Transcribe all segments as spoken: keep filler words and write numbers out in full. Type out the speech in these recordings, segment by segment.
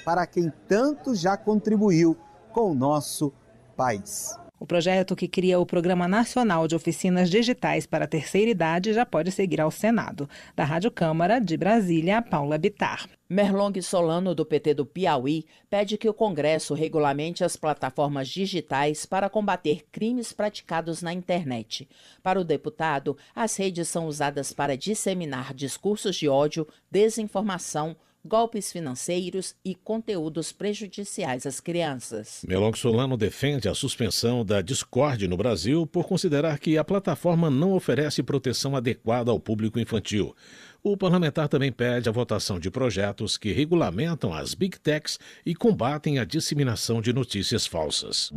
para quem tanto já contribuiu com o nosso país. O projeto, que cria o Programa Nacional de Oficinas Digitais para a Terceira Idade, já pode seguir ao Senado. Da Rádio Câmara de Brasília, Paula Bittar. Merlong Solano, do P T do Piauí, pede que o Congresso regulamente as plataformas digitais para combater crimes praticados na internet. Para o deputado, as redes são usadas para disseminar discursos de ódio, desinformação, golpes financeiros e conteúdos prejudiciais às crianças. Merlong Solano defende a suspensão da Discord no Brasil por considerar que a plataforma não oferece proteção adequada ao público infantil. O parlamentar também pede a votação de projetos que regulamentam as Big Techs e combatem a disseminação de notícias falsas.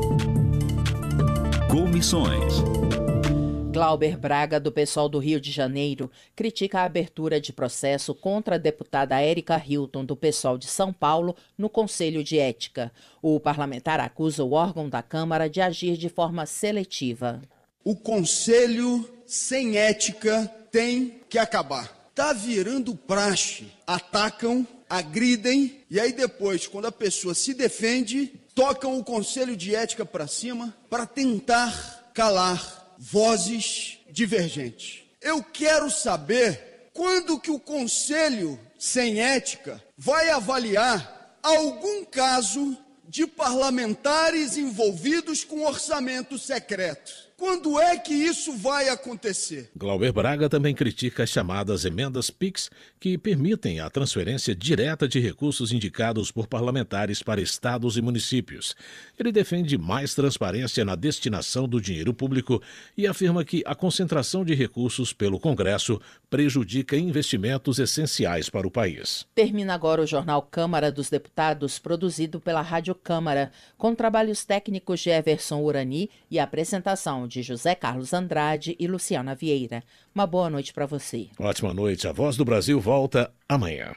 Comissões. Glauber Braga, do PSOL do Rio de Janeiro, critica a abertura de processo contra a deputada Érica Hilton, do PSOL de São Paulo, no Conselho de Ética. O parlamentar acusa o órgão da Câmara de agir de forma seletiva. O Conselho sem ética tem que acabar. Tá virando praxe. Atacam, agridem e aí depois, quando a pessoa se defende, tocam o Conselho de Ética para cima para tentar calar vozes divergentes. Eu quero saber quando que o Conselho sem Ética vai avaliar algum caso de parlamentares envolvidos com orçamento secreto. Quando é que isso vai acontecer? Glauber Braga também critica as chamadas emendas Pix, que permitem a transferência direta de recursos indicados por parlamentares para estados e municípios. Ele defende mais transparência na destinação do dinheiro público e afirma que a concentração de recursos pelo Congresso prejudica investimentos essenciais para o país. Termina agora o Jornal Câmara dos Deputados, produzido pela Rádio Câmara, com trabalhos técnicos de Everson Urani e apresentação de José Carlos Andrade e Luciana Vieira. Uma boa noite para você. Ótima noite. A Voz do Brasil volta amanhã.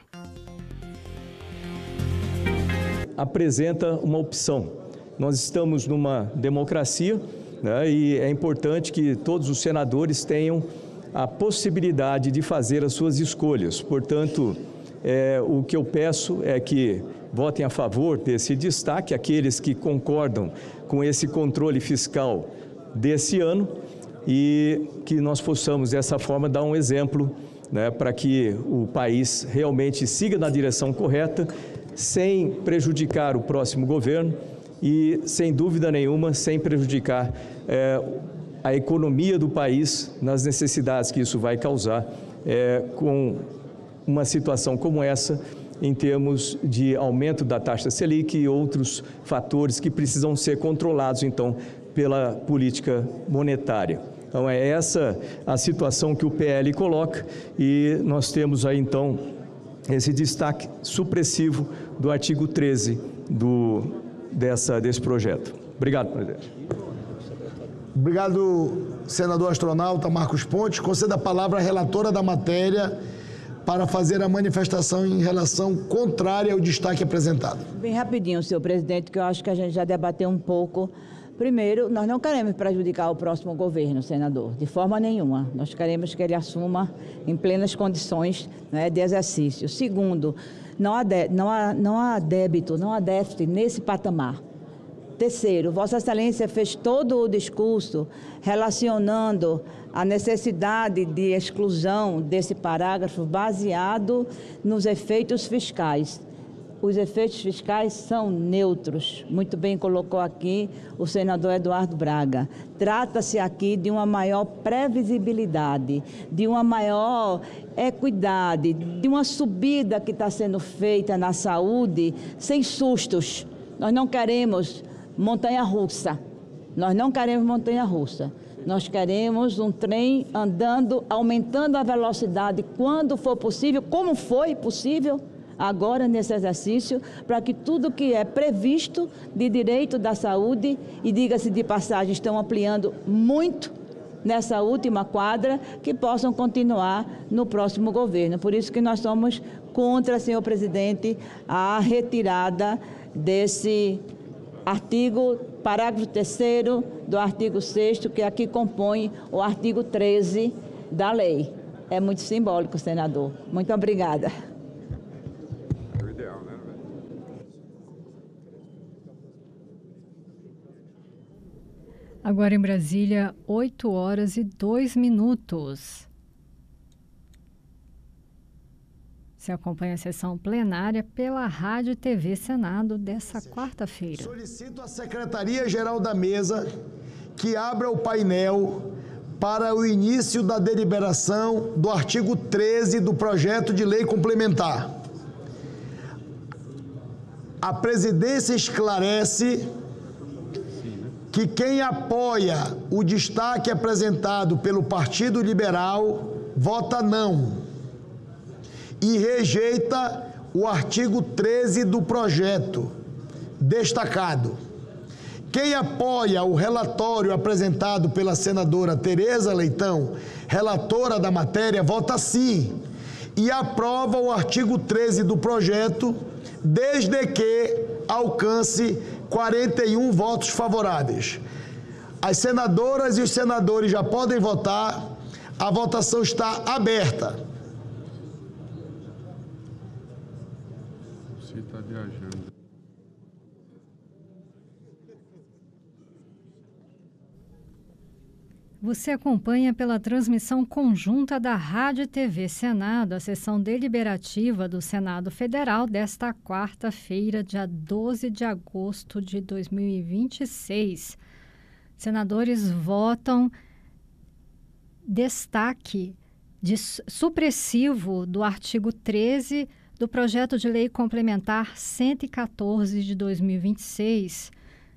Apresenta uma opção. Nós estamos numa democracia, né, e é importante que todos os senadores tenham a possibilidade de fazer as suas escolhas. Portanto, é, o que eu peço é que votem a favor desse destaque, aqueles que concordam com esse controle fiscal desse ano, e que nós possamos dessa forma dar um exemplo, né, para que o país realmente siga na direção correta, sem prejudicar o próximo governo e, sem dúvida nenhuma, sem prejudicar é, a economia do país nas necessidades que isso vai causar é, com uma situação como essa, em termos de aumento da taxa Selic e outros fatores que precisam ser controlados, então, pela política monetária. Então, é essa a situação que o P L coloca, e nós temos aí, então, esse destaque supressivo do artigo treze do, dessa, desse projeto. Obrigado, presidente. Obrigado, senador astronauta Marcos Pontes. Conceda a palavra à relatora da matéria para fazer a manifestação em relação contrária ao destaque apresentado. Bem rapidinho, senhor presidente, que eu acho que a gente já debateu um pouco. Primeiro, nós não queremos prejudicar o próximo governo, senador, de forma nenhuma. Nós queremos que ele assuma em plenas condições, né, de exercício. Segundo, não há, de, não, há, não há débito, não há déficit nesse patamar. Terceiro, Vossa Excelência fez todo o discurso relacionando a necessidade de exclusão desse parágrafo baseado nos efeitos fiscais. Os efeitos fiscais são neutros, muito bem colocou aqui o senador Eduardo Braga. Trata-se aqui de uma maior previsibilidade, de uma maior equidade, de uma subida que está sendo feita na saúde sem sustos. Nós não queremos montanha-russa, nós não queremos montanha-russa. Nós queremos um trem andando, aumentando a velocidade quando for possível, como foi possível agora nesse exercício, para que tudo que é previsto de direito da saúde, e diga-se de passagem, estão ampliando muito nessa última quadra, que possam continuar no próximo governo. Por isso que nós somos contra, senhor presidente, a retirada desse artigo, parágrafo terceiro do artigo sexto, que aqui compõe o artigo treze da lei. É muito simbólico, senador. Muito obrigada. Agora em Brasília, oito horas e dois minutos. Você acompanha a sessão plenária pela Rádio e T V Senado dessa quarta-feira. Solicito à Secretaria-Geral da Mesa que abra o painel para o início da deliberação do artigo treze do projeto de lei complementar. A presidência esclarece que quem apoia o destaque apresentado pelo Partido Liberal vota não e rejeita o artigo treze do projeto destacado. Quem apoia o relatório apresentado pela senadora Tereza Leitão, relatora da matéria, vota sim e aprova o artigo treze do projeto, desde que alcance quarenta e um votos favoráveis. As senadoras e os senadores já podem votar, a votação está aberta. Você está viajando. Você acompanha pela transmissão conjunta da Rádio e T V Senado a sessão deliberativa do Senado Federal desta quarta-feira, dia doze de agosto de dois mil e vinte e seis. Senadores votam destaque de supressivo do artigo treze do projeto de lei complementar cento e quatorze de dois mil e vinte e seis.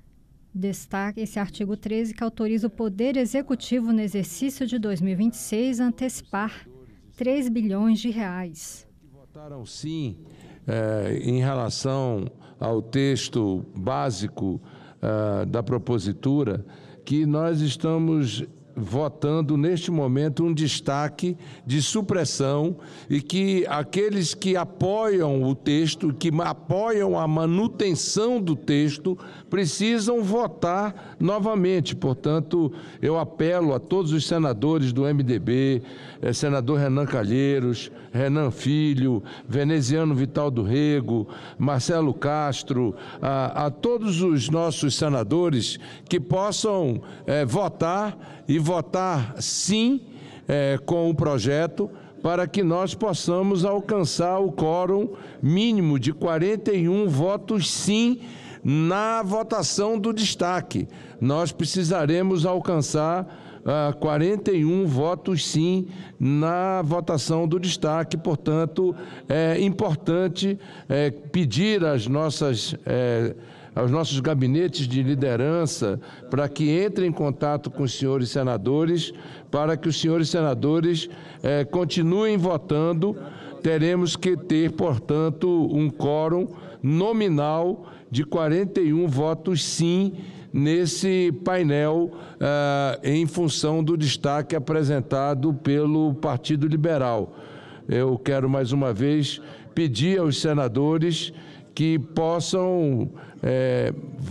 Destaca esse artigo treze que autoriza o Poder Executivo no exercício de dois mil e vinte e seis a antecipar três bilhões de reais. Votaram sim é, em relação ao texto básico uh, da propositura, que nós estamos votando neste momento um destaque de supressão e que aqueles que apoiam o texto, que apoiam a manutenção do texto, precisam votar novamente. Portanto, eu apelo a todos os senadores do M D B, eh, senador Renan Calheiros, Renan Filho, Veneziano Vital do Rego, Marcelo Castro, a, a todos os nossos senadores que possam eh, votar e votar sim eh, com o projeto, para que nós possamos alcançar o quórum mínimo de quarenta e um votos sim na votação do destaque. Nós precisaremos alcançar uh, quarenta e um votos sim na votação do destaque. Portanto, é importante é, pedir às nossas... É, aos nossos gabinetes de liderança, para que entrem em contato com os senhores senadores, para que os senhores senadores eh, continuem votando. Teremos que ter, portanto, um quórum nominal de quarenta e um votos sim nesse painel eh, em função do destaque apresentado pelo Partido Liberal. Eu quero mais uma vez pedir aos senadores que possam é,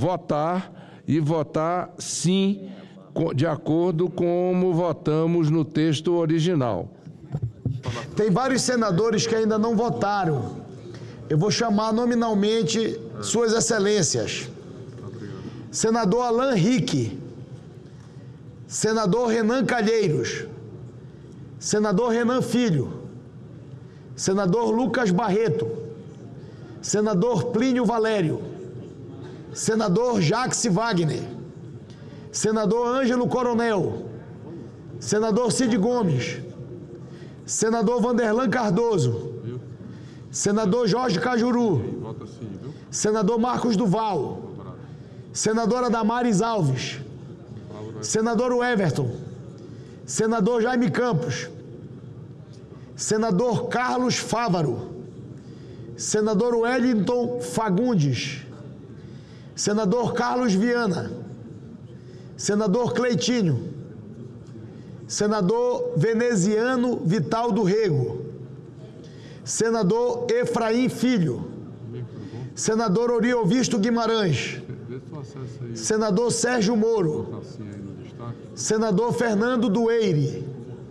votar e votar sim, de acordo com como votamos no texto original. Tem vários senadores que ainda não votaram. Eu vou chamar nominalmente suas excelências. Senador Alan Rick, senador Renan Calheiros, senador Renan Filho, senador Lucas Barreto, senador Plínio Valério, senador Jax Wagner, senador Ângelo Coronel, senador Cid Gomes, senador Vanderlan Cardoso, senador Jorge Cajuru, senador Marcos Duval, senadora Damares Alves, senador Everton, senador Jaime Campos, senador Carlos Fávaro, senador Wellington Fagundes, senador Carlos Viana, senador Cleitinho, senador Veneziano Vital do Rego, senador Efraim Filho, senador Oriovisto Guimarães, senador Sérgio Moro, senador Fernando Dueire,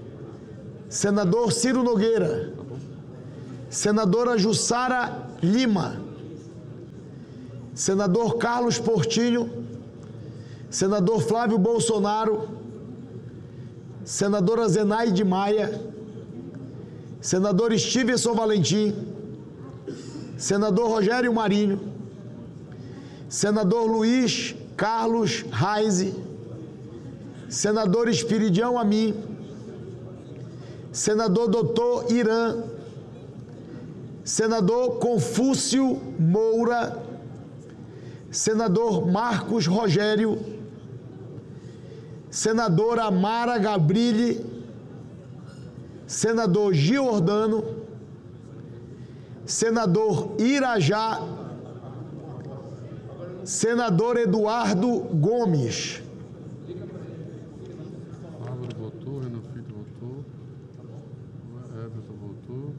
senador Ciro Nogueira, senadora Jussara Lima, senador Carlos Portinho, senador Flávio Bolsonaro, senadora Zenaide Maia, senador Stevenson Valentim, senador Rogério Marinho, senador Luiz Carlos Reis, senador Espiridião Amin, senador doutor Irã, senador Confúcio Moura, senador Marcos Rogério, senadora Mara Gabrilli, senador Giordano, senador Irajá, senador Eduardo Gomes. Álvaro votou, Renan Filho votou, Everton votou.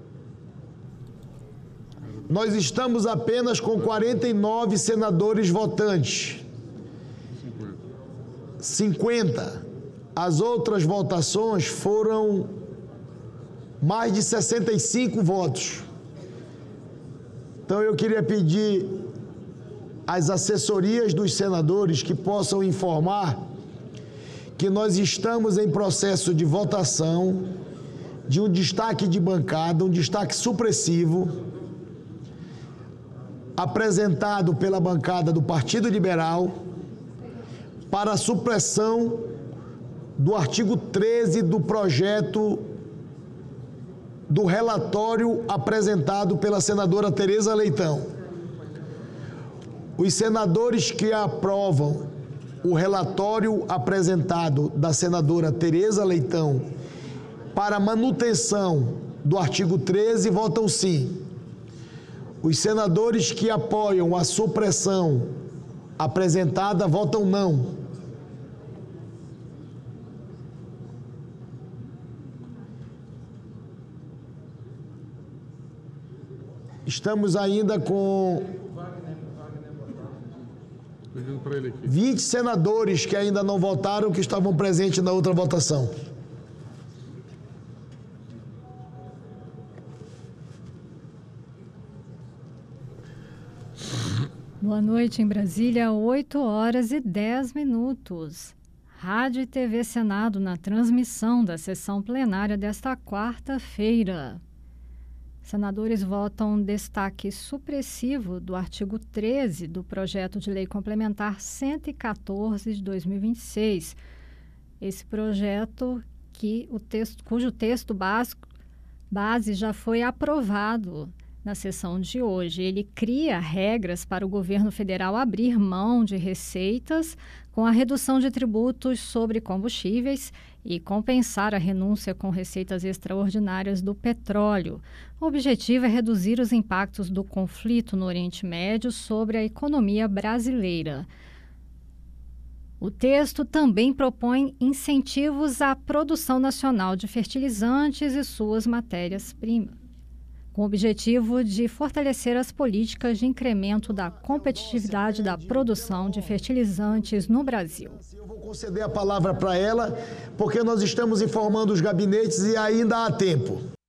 Nós estamos apenas com quarenta e nove senadores votantes. cinquenta. As outras votações foram mais de sessenta e cinco votos. Então eu queria pedir às assessorias dos senadores que possam informar que nós estamos em processo de votação de um destaque de bancada, um destaque supressivo, apresentado pela bancada do Partido Liberal para a supressão do artigo treze do projeto do relatório apresentado pela senadora Tereza Leitão. Os senadores que aprovam o relatório apresentado da senadora Tereza Leitão para manutenção do artigo treze votam sim. Os senadores que apoiam a supressão apresentada votam não. Estamos ainda com vinte senadores que ainda não votaram, que estavam presentes na outra votação. Boa noite em Brasília, oito horas e dez minutos. Rádio e T V Senado na transmissão da sessão plenária desta quarta-feira. Senadores votam destaque supressivo do artigo treze do projeto de lei complementar cento e quatorze de dois mil e vinte e seis. Esse projeto que o texto, cujo texto básico, base já foi aprovado na sessão de hoje. Ele cria regras para o governo federal abrir mão de receitas com a redução de tributos sobre combustíveis e compensar a renúncia com receitas extraordinárias do petróleo. O objetivo é reduzir os impactos do conflito no Oriente Médio sobre a economia brasileira. O texto também propõe incentivos à produção nacional de fertilizantes e suas matérias-primas, com o objetivo de fortalecer as políticas de incremento da competitividade da produção de fertilizantes no Brasil. Eu vou conceder a palavra para ela, porque nós estamos informando os gabinetes e ainda há tempo.